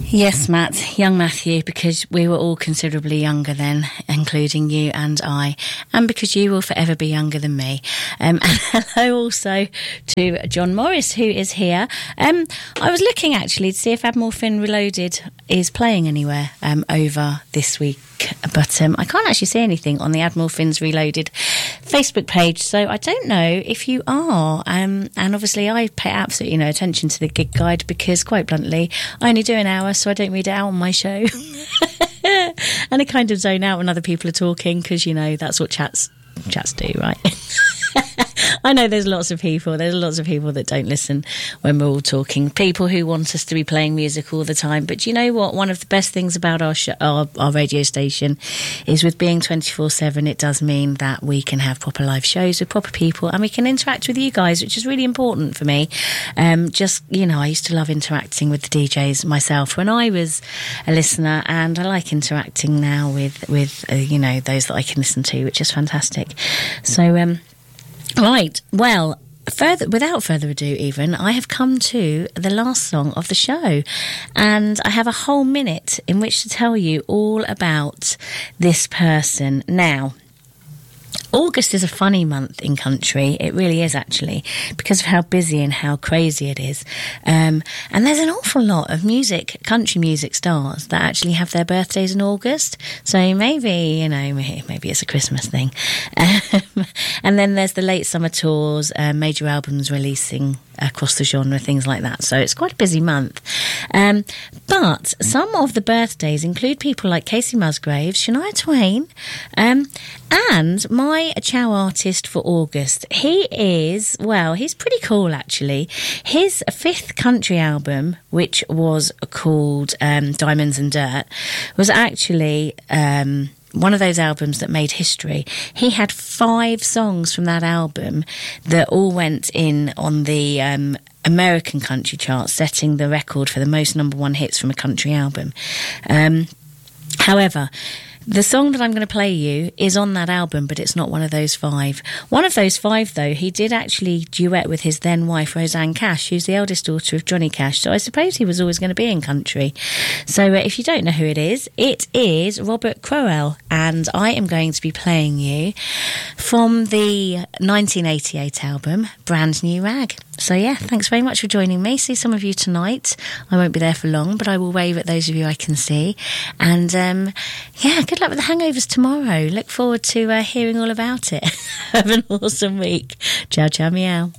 Yes, Matt, young Matthew, because we were all considerably younger then, including you and I, and because you will forever be younger than me. And hello also to John Morris, who is here. I was looking actually to see if Admiral Finn Reloaded is playing anywhere over this week, but I can't actually see anything on the Admiral Finn's Reloaded Facebook page, so I don't know if you are. And obviously I pay absolutely no attention to the gig guide because, quite bluntly, I only do an hour, so I don't read it out on my show. And I kind of zone out when other people are talking because, you know, that's what chats do, right? I know there's lots of people that don't listen when we're all talking. People who want us to be playing music all the time. But you know what? One of the best things about our radio station is with being 24/7, it does mean that we can have proper live shows with proper people and we can interact with you guys, which is really important for me. Just, you know, I used to love interacting with the DJs myself when I was a listener, and I like interacting now with you know, those that I can listen to, which is fantastic. So, right, well, without further ado even, I have come to the last song of the show, and I have a whole minute in which to tell you all about this person. Now, August is a funny month in country. It really is, actually, because of how busy and how crazy it is. And there's an awful lot of country music stars that actually have their birthdays in August. So maybe, you know, maybe it's a Christmas thing. And then there's the late summer tours, major albums releasing across the genre, things like that. So it's quite a busy month. But some of the birthdays include people like Casey Musgraves, Shania Twain, and my chow artist for August. He's pretty cool, actually. His fifth country album, which was called Diamonds and Dirt, was actually one of those albums that made history. He had 5 songs from that album that all went in on the American country charts, setting the record for the most #1 hits from a country album. However, the song that I'm going to play you is on that album, but it's not one of those 5. One of those 5, though, he did actually duet with his then wife, Rosanne Cash, who's the eldest daughter of Johnny Cash. So I suppose he was always going to be in country. So if you don't know who it is Robert Crowell. And I am going to be playing you from the 1988 album, Brand New Rag. So yeah, thanks very much for joining me. See some of you tonight. I won't be there for long, but I will wave at those of you I can see. And yeah, good luck with the hangovers tomorrow. Look forward to hearing all about it. Have an awesome week. Ciao, ciao, meow.